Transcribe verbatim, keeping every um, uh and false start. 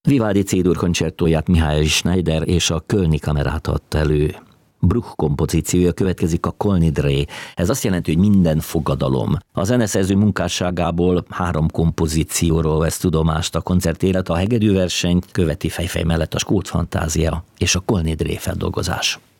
Vivaldi C-dur koncertóját Mihály Schneider és a Kölni Kamerát adta elő. Bruch kompozíciója következik, a Kolnidré. Ez azt jelenti, hogy minden fogadalom. A zeneszerző munkásságából három kompozícióról vesz tudomást a koncert élet, a hegedűversenyt követi fejfej mellett a Skót fantázia és a Kolnidré feldolgozás.